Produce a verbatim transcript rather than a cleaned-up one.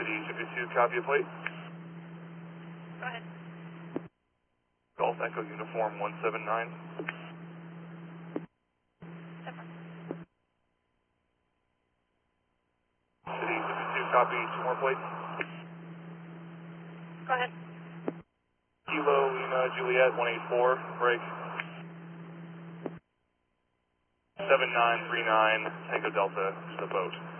City fifty-two, copy a plate. Go ahead. Golf Echo Uniform one seven nine. City fifty-two, copy, two more plates. Go ahead. Kilo Lima Juliet one eight four, break. seven nine three nine, Tango Delta, to the boat.